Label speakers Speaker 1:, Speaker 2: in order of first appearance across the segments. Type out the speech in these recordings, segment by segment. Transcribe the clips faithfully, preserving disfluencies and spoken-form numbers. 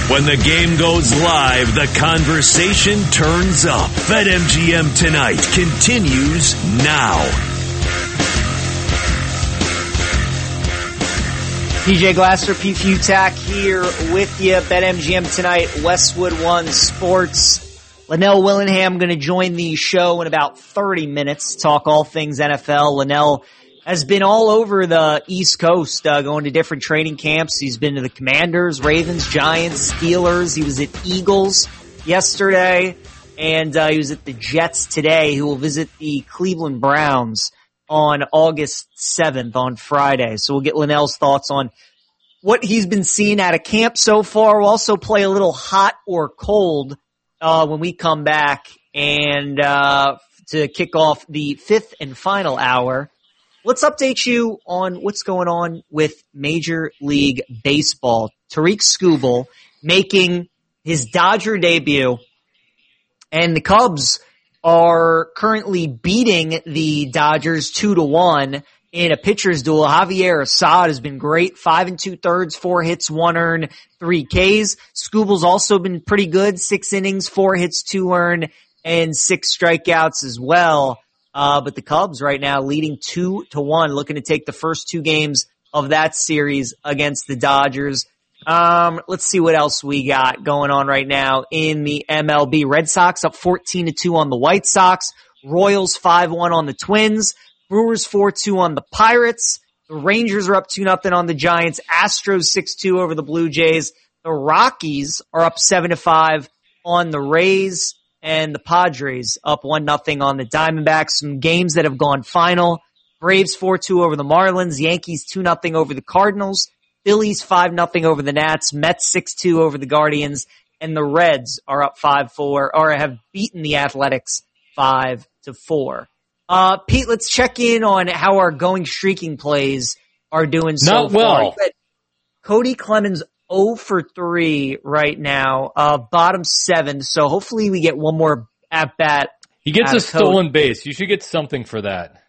Speaker 1: When the game goes live, the conversation turns up. BetMGM Tonight continues now.
Speaker 2: D J Glasser, Pete Futak here with you. BetMGM Tonight, Westwood One Sports. Linnell Willingham going to join the show in about thirty minutes, talk all things N F L. Linnell has been all over the East Coast, uh, going to different training camps. He's been to the Commanders, Ravens, Giants, Steelers. He was at Eagles yesterday, and uh, he was at the Jets today, who will visit the Cleveland Browns on August seventh, on Friday. So we'll get Linnell's thoughts on what he's been seeing out of camp so far. We'll also play a little hot or cold uh when we come back, and uh to kick off the fifth and final hour, let's update you on what's going on with Major League Baseball. Tarik Skubal making his Dodger debut, and the Cubs are currently beating the Dodgers two to one in a pitcher's duel. Javier Assad has been great. Five and two thirds, four hits, one earned, three Ks. Skubal's also been pretty good. Six innings, four hits, two earned, and six strikeouts as well. Uh, but the Cubs right now leading two to one, looking to take the first two games of that series against the Dodgers. Um, let's see what else we got going on right now in the M L B. Red Sox up fourteen to two on the White Sox. Royals five one on the Twins. Brewers four two on the Pirates. The Rangers are up two nothing on the Giants. Astros six two over the Blue Jays. The Rockies are up seven to five on the Rays. And the Padres up one nothing on the Diamondbacks. Some games that have gone final. Braves four two over the Marlins. Yankees two nothing over the Cardinals. Phillies five nothing over the Nats. Mets six two over the Guardians. And the Reds are up five four, or have beaten the Athletics five to four. Uh, Pete, let's check in on how our going streaking plays are doing so
Speaker 3: Not well.
Speaker 2: far. Cody Clemens zero for three right now, uh, bottom seven. So hopefully we get one more at bat.
Speaker 3: He gets a stolen base. You should get something for that.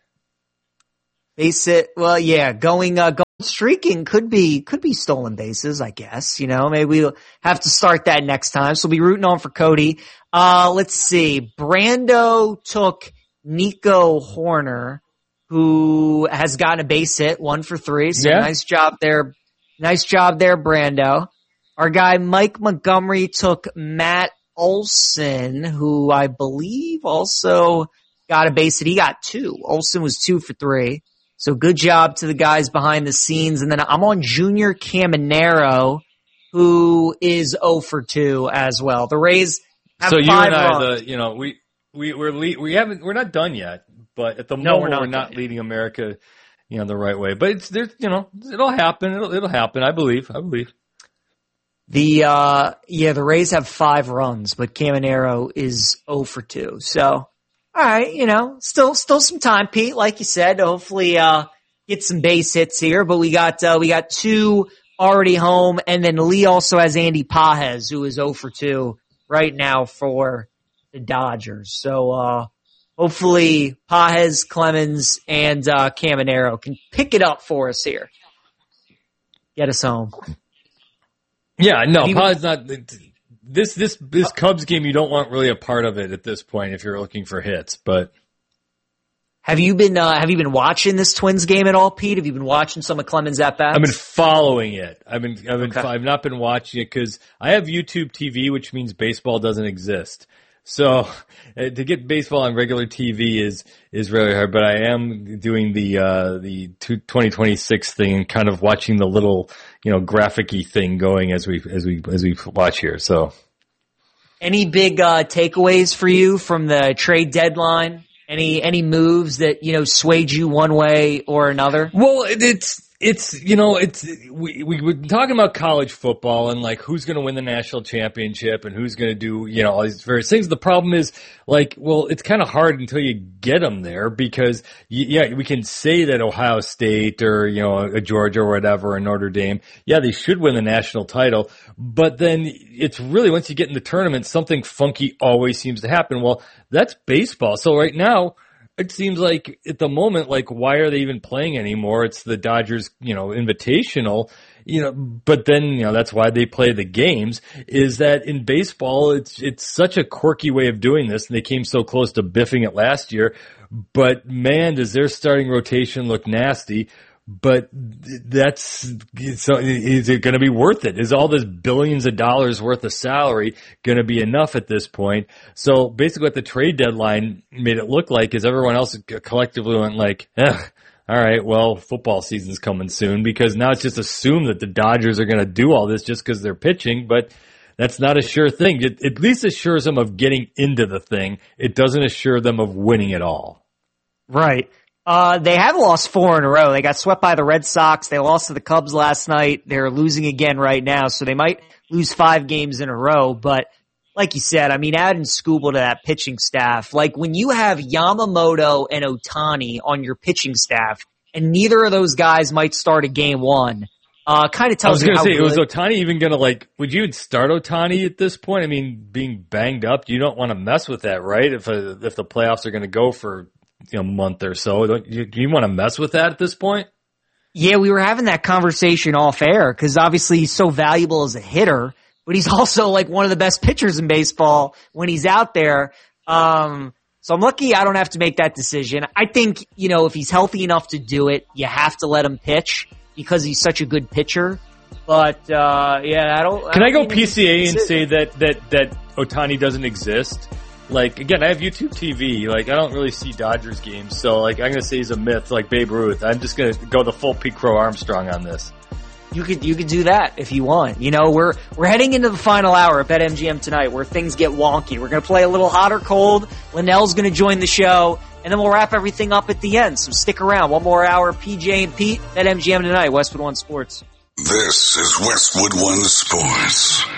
Speaker 2: Base it. Well, yeah, going, uh, going streaking could be, could be stolen bases, I guess. You know, maybe we'll have to start that next time. So we'll be rooting on for Cody. Uh, let's see. Brando took Nico Horner, who has gotten a base hit, one for three. So
Speaker 3: yeah.
Speaker 2: nice job there. Nice job there, Brando. Our guy Mike Montgomery took Matt Olson, who I believe also got a base hit. He got two. Olson was two for three. So good job to the guys behind the scenes. And then I'm on Junior Caminero, who is zero for two as well. The Rays have
Speaker 3: so you
Speaker 2: five
Speaker 3: and I,
Speaker 2: runs.
Speaker 3: the, you know, we we we're le- we haven't we're not done yet, but at the
Speaker 2: No,
Speaker 3: moment
Speaker 2: we're not
Speaker 3: we're not
Speaker 2: done.
Speaker 3: leading America, you know, the right way. But it's there's you know it'll happen. It'll it'll happen. I believe. I believe.
Speaker 2: The uh yeah, the Rays have five runs, but Caminero is zero for two. So, all right, you know, still still some time, Pete. Like you said, to hopefully uh get some base hits here. But we got uh, we got two already home, and then Lee also has Andy Pages, who is zero for two right now for the Dodgers. So uh hopefully Pages, Clemens, and uh Caminero can pick it up for us here. Get us home.
Speaker 3: Yeah, no,
Speaker 2: you-
Speaker 3: Pod's not. This this this Cubs game, you don't want really a part of it at this point if you're looking for hits. But
Speaker 2: Have you been uh, have you been watching this Twins game at all, Pete? Have you been watching some of Clemens at bats?
Speaker 3: I've been following it. I've been I've been
Speaker 2: Okay.
Speaker 3: I've not been watching it because I have YouTube T V, which means baseball doesn't exist. So uh, to get baseball on regular T V is is really hard. But I am doing the uh, the twenty twenty-six thing and kind of watching the little you know graphic-y thing going as we as we as we watch here. So
Speaker 2: Any big uh, takeaways for you from the trade deadline? Any any moves that you know swayed you one way or another?
Speaker 3: Well, it, it's it's you know it's we we were talking about college football and like who's going to win the national championship and who's going to do you know all these various things. The problem is like well, it's kind of hard until you get them there because y- yeah, we can say that Ohio State or you know a Georgia or whatever or Notre Dame, yeah, they should win the national title, but then it's really once you get in the tournament, something funky always seems to happen. Well, that's baseball. So right now. it seems like at the moment, like, why are they even playing anymore? It's the Dodgers, you know, Invitational, you know, but then, you know, that's why they play the games, is that in baseball, it's, it's such a quirky way of doing this, and they came so close to biffing it last year, but man, does their starting rotation look nasty. But that's, so is it going to be worth it? Is all this billions of dollars worth of salary going to be enough at this point? So basically what the trade deadline made it look like is everyone else collectively went like, eh, all right, well, football season's coming soon, because now it's just assumed that the Dodgers are going to do all this just because they're pitching, but that's not a sure thing. It at least assures them of getting into the thing. It doesn't assure them of winning it all.
Speaker 2: Right. Uh, they have lost four in a row. They got swept by the Red Sox. They lost to the Cubs last night. They're losing again right now, so they might lose five games in a row. But like you said, I mean, adding Skubal to that pitching staff, like when you have Yamamoto and Ohtani on your pitching staff, and neither of those guys might start a game one, uh, kind of tells you how
Speaker 3: say,
Speaker 2: good.
Speaker 3: Was Ohtani even going to, like, would you start Ohtani at this point? I mean, being banged up, you don't want to mess with that, right? If a, if the playoffs are going to go for, you know, month or so. Don't you, do you want to mess with that at this point?
Speaker 2: Yeah, we were having that conversation off air because obviously he's so valuable as a hitter, but he's also like one of the best pitchers in baseball when he's out there. Um, so I'm lucky I don't have to make that decision. I think, you know, if he's healthy enough to do it, you have to let him pitch because he's such a good pitcher. But, uh, yeah, I don't.
Speaker 3: Can
Speaker 2: I,
Speaker 3: I
Speaker 2: don't
Speaker 3: go P C A and say that, that, that Ohtani doesn't exist? Like, again, I have YouTube T V. Like, I don't really see Dodgers games. So, like, I'm going to say he's a myth like Babe Ruth. I'm just going to go the full Pete Crow Armstrong on this.
Speaker 2: You could, you could do that if you want. You know, we're, we're heading into the final hour at BetMGM tonight where things get wonky. We're going to play a little hot or cold. Linnell's going to join the show, and then we'll wrap everything up at the end. So stick around. One more hour. P J and Pete, BetMGM tonight, Westwood One Sports.
Speaker 4: This is Westwood One Sports.